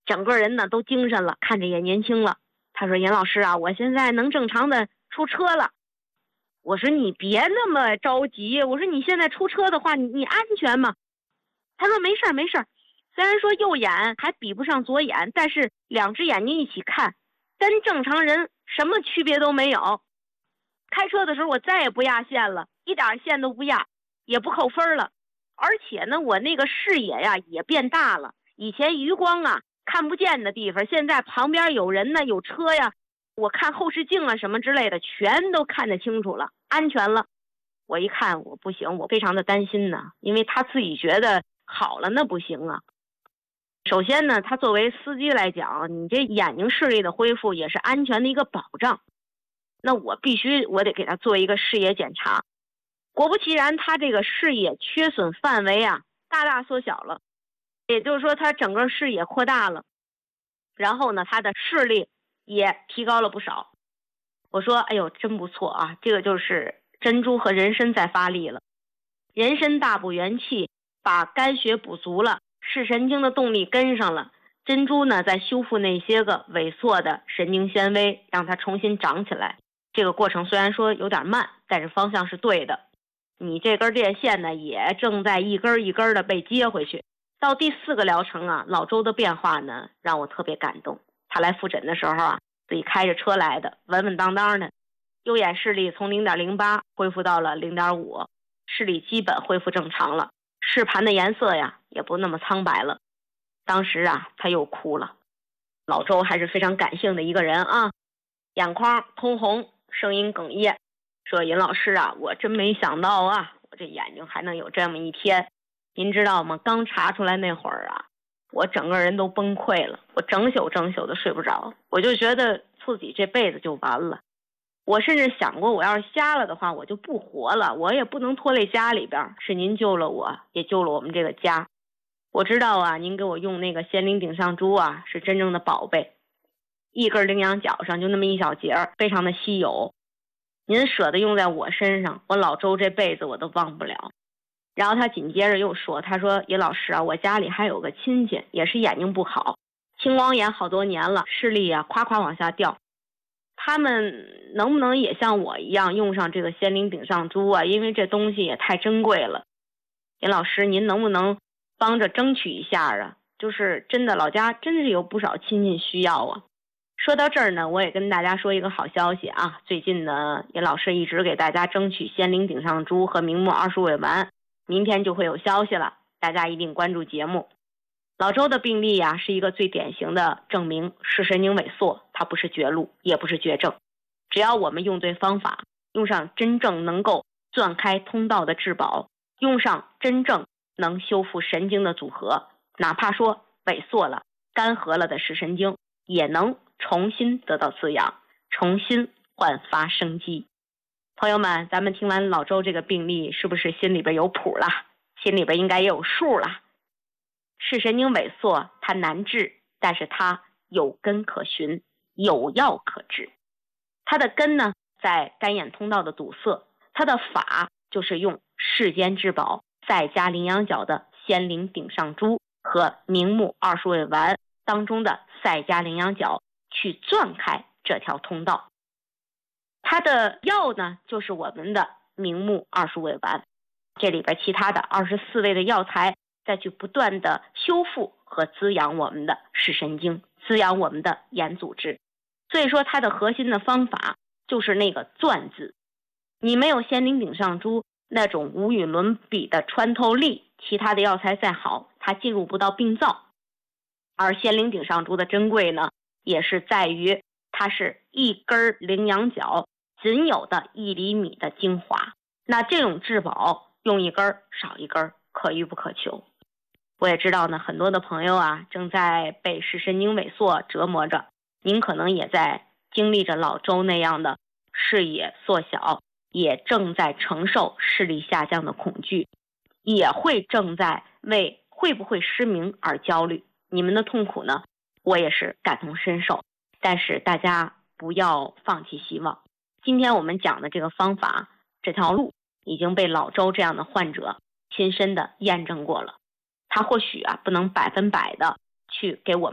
整个人呢都精神了，看着也年轻了。他说：“严老师啊，我现在能正常的出车了。”我说：“你别那么着急，我说你现在出车的话，你安全吗？”他说：“没事没事，虽然说右眼还比不上左眼，但是2只眼睛一起看，跟正常人什么区别都没有。开车的时候我再也不压线了，一点线都不压，也不扣分了。而且呢，我那个视野呀也变大了，以前余光啊看不见的地方，现在旁边有人呢，有车呀，我看后视镜啊什么之类的，全都看得清楚了，安全了。”我一看我不行，我非常的担心呢，因为他自己觉得好了那不行啊。首先呢，他作为司机来讲，你这眼睛视力的恢复也是安全的一个保障。那我得给他做一个视野检查。果不其然，他这个视野缺损范围啊大大缩小了，也就是说他整个视野扩大了，然后呢他的视力也提高了不少。我说：“哎呦，真不错啊，这个就是珍珠和人参在发力了。人参大补元气，把肝血补足了，视神经的动力跟上了。珍珠呢，在修复那些个萎缩的神经纤维，让它重新长起来。这个过程虽然说有点慢，但是方向是对的。你这根电线呢，也正在一根一根的被接回去。”到第4个疗程啊，老周的变化呢，让我特别感动。他来复诊的时候啊，自己开着车来的，稳稳当当的。右眼视力从 0.08 恢复到了 0.5， 视力基本恢复正常了，视盘的颜色呀也不那么苍白了。当时啊他又哭了。老周还是非常感性的一个人啊，眼眶通红，声音哽咽，说：“尹老师啊，我真没想到啊，我这眼睛还能有这么一天。您知道吗？刚查出来那会儿啊，我整个人都崩溃了，我整宿的睡不着，我就觉得自己这辈子就完了。我甚至想过，我要是瞎了的话，我就不活了，我也不能拖累家里边。是您救了我，也救了我们这个家。我知道啊，您给我用那个仙灵顶上珠啊，是真正的宝贝，一根羚羊角上就那么一小节，非常的稀有。您舍得用在我身上，我老周这辈子我都忘不了。”然后他紧接着又说：“他说，尹老师啊，我家里还有个亲戚，也是眼睛不好，青光眼好多年了，视力啊夸夸往下掉。他们能不能也像我一样用上这个仙灵顶上珠啊？因为这东西也太珍贵了。尹老师，您能不能帮着争取一下啊？就是真的，老家真是有不少亲戚需要啊。”说到这儿呢，我也跟大家说一个好消息啊，最近呢，尹老师一直给大家争取仙灵顶上珠和明目二鼠尾丸。明天就会有消息了，大家一定关注节目。老周的病例呀，是一个最典型的证明，视神经萎缩，它不是绝路，也不是绝症。只要我们用对方法，用上真正能够钻开通道的质保，用上真正能修复神经的组合，哪怕说萎缩了、干涸了的视神经，也能重新得到滋养，重新焕发生机。朋友们，咱们听完老周这个病例，是不是心里边有谱了？心里边应该也有数了。视神经萎缩它难治，但是它有根可循，有药可治。它的根呢，在肝眼通道的堵塞，它的法就是用世间之宝再加羚羊角的仙灵顶上珠和明目二鼠尾丸当中的赛加羚羊角去钻开这条通道。它的药呢，就是我们的明目二鼠尾丸，这里边其他的24味的药材再去不断的修复和滋养我们的视神经，滋养我们的眼组织。所以说它的核心的方法就是那个钻字。你没有仙灵顶上珠那种无与伦比的穿透力，其他的药材再好，它进入不到病灶。而仙灵顶上珠的珍贵呢，也是在于它是一根羚羊角仅有的1厘米的精华，那这种质保用一根少一根，可遇不可求。我也知道呢，很多的朋友啊正在被视神经萎缩折磨着，您可能也在经历着老周那样的视野缩小，也正在承受视力下降的恐惧，也正在为会不会失明而焦虑。你们的痛苦呢，我也是感同身受，但是大家不要放弃希望。今天我们讲的这个方法，这条路已经被老周这样的患者亲身的验证过了。他或许不能100%的去给我们